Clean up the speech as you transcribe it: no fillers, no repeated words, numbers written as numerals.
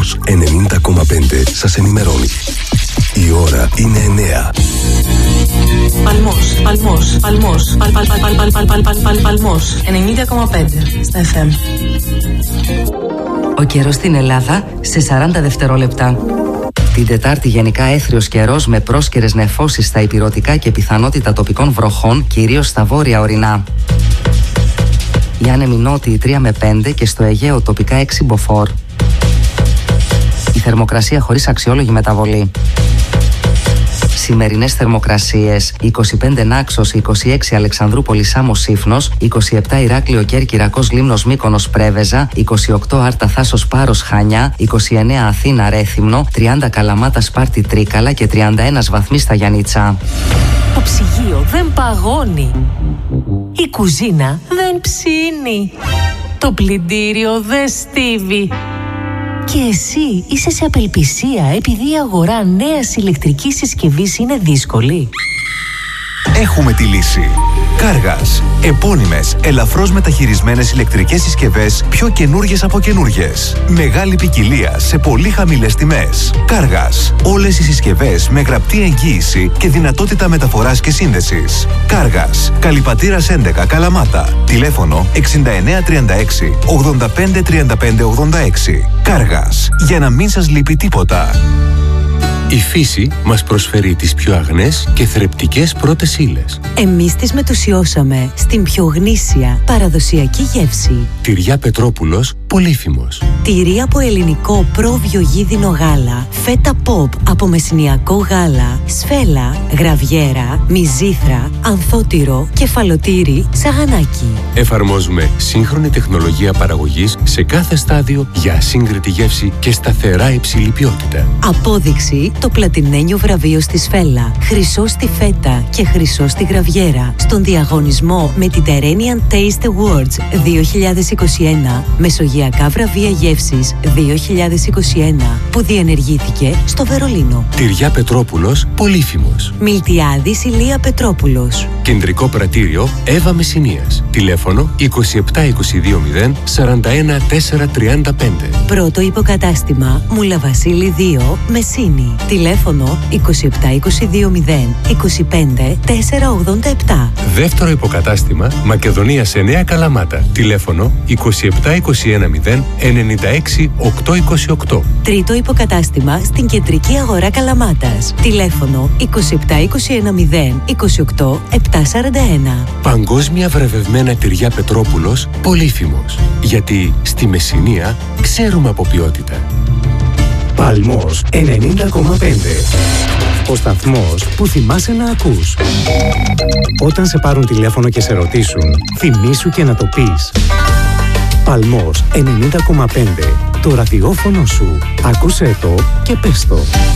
Παλμός 90,5 σας ενημερώνει. Η ώρα είναι 9. Παλμός 90,5 στα FM. Ο καιρός στην Ελλάδα σε 40 δευτερόλεπτα. Την Τετάρτη γενικά έθριος καιρός με πρόσκαιρες νεφώσεις στα ηπειρωτικά και πιθανότητα τοπικών βροχών, κυρίως στα βόρεια ορεινά. Οι άνεμοι νότιοι 3 με 5 και στο Αιγαίο τοπικά 6 μποφόρ. Η θερμοκρασία χωρίς αξιόλογη μεταβολή. Σημερινές θερμοκρασίες: 25 Νάξος, 26 Αλεξανδρούπολη Σάμος Σύφνος, 27 Ηράκλειο Κέρκυρακος Λίμνος Μύκονος Πρέβεζα, 28 Άρτα Θάσος Πάρος Χανιά, 29 Αθήνα Ρέθυμνο, 30 Καλαμάτα Σπάρτη Τρίκαλα και 31 βαθμοί στα Γιαννίτσα. Το ψυγείο δεν παγώνει. Η κουζίνα δεν ψήνει. Το πλυντήριο δεν στίβει. Και εσύ είσαι σε απελπισία επειδή η αγορά νέας ηλεκτρικής συσκευής είναι δύσκολη. Έχουμε τη λύση. Κάργας. Επώνυμες, ελαφρώς μεταχειρισμένες ηλεκτρικές συσκευές, πιο καινούργιες από καινούργιες. Μεγάλη ποικιλία σε πολύ χαμηλές τιμές. Κάργας. Όλες οι συσκευές με γραπτή εγγύηση και δυνατότητα μεταφοράς και σύνδεσης. Κάργας. Καλυπατήρας 11 Καλαμάτα. Τηλέφωνο 6936 85 35 86. Κάργας. Για να μην σας λείπει τίποτα. Η φύση μας προσφέρει τις πιο αγνές και θρεπτικές πρώτες ύλες. Εμείς τις μετουσιώσαμε στην πιο γνήσια παραδοσιακή γεύση. Τυριά Πετρόπουλος Πολύφημος. Τυρί από ελληνικό πρόβιο γίδινο γάλα, φέτα ποπ από μεσηνιακό γάλα, σφέλα, γραβιέρα, μυζήθρα, ανθότυρο, κεφαλοτήρι, σαγανάκι. Εφαρμόζουμε σύγχρονη τεχνολογία παραγωγής σε κάθε στάδιο για ασύγκριτη γεύση και σταθερά υψηλή ποιότητα. Απόδειξη το πλατινένιο βραβείο στη σφέλα, χρυσό στη φέτα και χρυσό στη γραβιέρα στον διαγωνισμό Mediterranean Taste Awards 2021, Μεσογειακά βραβεία γεύσης 2021, που διενεργήθηκε στο Βερολίνο. Τυριά Πετρόπουλος Πολύφημος. Μιλτιάδης Ηλία Πετρόπουλος. Κεντρικό πρατήριο Εύα Μεσσηνίας. Τηλέφωνο 2722 41 435. Πρώτο υποκατάστημα Μουλαβασίλη 2 Μεσσίνη. Τηλέφωνο 2722 25 487. Δεύτερο υποκατάστημα Μακεδονίας 9 Καλαμάτα. Τηλέφωνο 2721 96 828. Τρίτο υποκατάστημα στην κεντρική αγορά Καλαμάτας. Τηλέφωνο 2721 28 741. Παγκόσμια βραβευμένα τυριά Πετρόπουλος Πολύφημος. Γιατί στη Μεσσηνία ξέρουμε από ποιότητα. Παλμός 90,5. Ο σταθμός που θυμάσαι να ακούς. Όταν σε πάρουν τηλέφωνο και σε ρωτήσουν, θυμήσου και να το πεις. Παλμός 90,5. Το ραδιόφωνο σου. Άκουσέ το και πες το.